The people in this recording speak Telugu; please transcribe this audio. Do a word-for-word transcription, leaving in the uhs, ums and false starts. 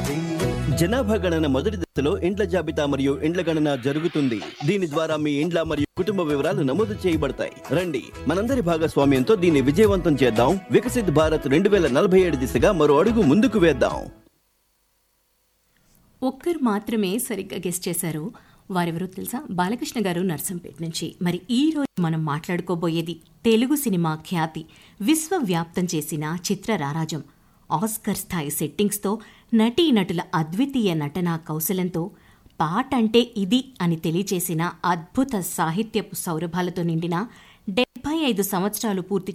జనాభా గణన మొదటి దశలో ఇండ్ల జాబితా మరియు ఇండ్ల గణన జరుగుతుంది. దీని ద్వారా మీ ఇండ్ల మరియు కుటుంబ వివరాలు నమోదు చేయబడతాయి. రండి, మనందరి భాగస్వామ్యంతో దీన్ని విజయవంతం చేద్దాం. వికసిత్ భారత్ రెండు వేల నలభై ఏడు దిశగా మరో అడుగు ముందుకు వేద్దాం. ఒక్కరు మాత్రమే సరిగ్గా గెస్ట్ చేశారు. వారెవరో తెలుసా? బాలకృష్ణ గారు నర్సంపేట నుంచి. మరి ఈ రోజు మనం మాట్లాడుకోబోయేది తెలుగు సినిమా ఖ్యాతి విశ్వవ్యాప్తం చేసిన చిత్ర రారాజం. ఆస్కర్ స్థాయి సెట్టింగ్స్తో, నటీనటుల అద్వితీయ నటనా కౌశలంతో, పాట అంటే ఇది అని తెలియచేసిన అద్భుత సాహిత్యపు సౌరభాలతో నిండిన డెబ్బై ఐదు సంవత్సరాలు పూర్తి